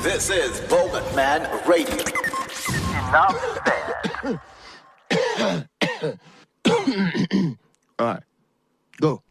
This is Bogan Man Radio. Enough said. All right, go.